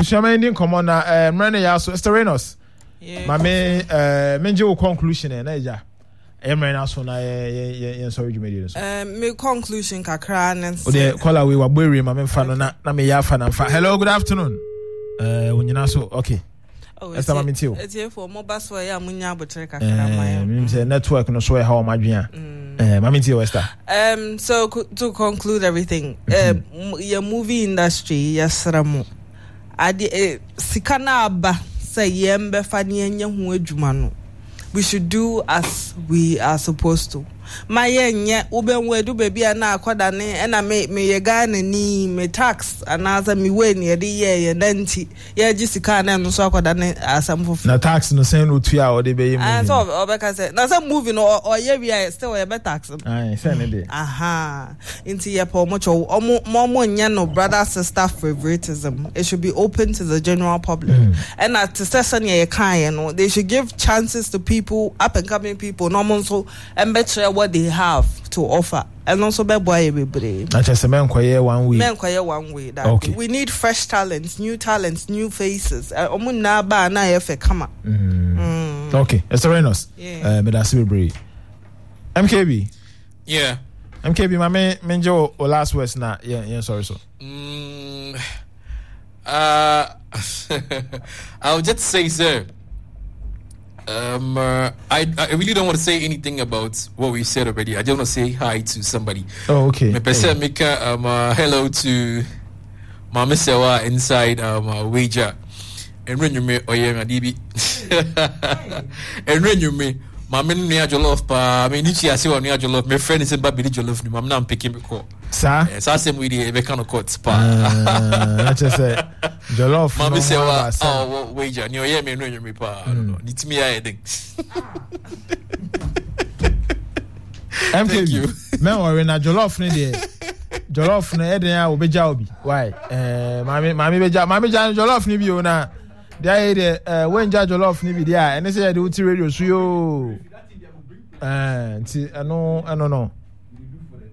Abushama Indian common Mrene Yaso Esterenos. Mame menje conclusion na Emrena so na sorry you me conclusion kakra and the caller we were bury mame fa no na me ya fa na fa. Hello, good afternoon. Unyina so okay. Esta mame tio. Etie for mobile so ya munya abotre kakra my. Me say network no so how madwea. Mame tio Esther. So to conclude everything, your movie industry yasramo. Ade sikana aba say yembe fa ne anya ho adwuma no. We should do as we are supposed to. My yenye ubenwe do baby na akwada ne na me ye Ghana ni me tax anaza me we ne de ye nanti ye gisika na no so akwada ne asamfo na tax no say no tua o de be ye me so obeka say na some movie no or ye we still ye be tax say ne de inti ye po mo cho mo nya no brother sister favoritism. It should be open to the general public and at the session ye kan no they should give chances to people, up and coming people, normal so and better what they have to offer. And also be boy everybody. Not just men kwaye one way. That okay. We need fresh talents, new faces. Na ba na efe kama. Okay. Esterenos. Yeah. Medasi MKB. Yeah. MKB my menjo o last words na yeah sorry so. I'll just say sir. I really don't want to say anything about what we said already. I just want to say hi to somebody. Oh, okay. Make hello to Mama Sewa inside Wager. And when you me DB. And when you me Mama near Jollof pa me nichi ase wa near Jollof. My friend is in Babili Jollof ni Mama nam picking me call. Sir? So same with the kind of court spa. That's just Jollof. Mama Sewa Wager. Ni oye me no you me pa. I don't know. It's me I think. Thank you. Man worry na Jollof ni dey. Jollof na eden a obeja obi. Why? Mami beja Jollof ni bi o na. There when Jollof ni bi there. And say dey uti radio so yo. I don't know.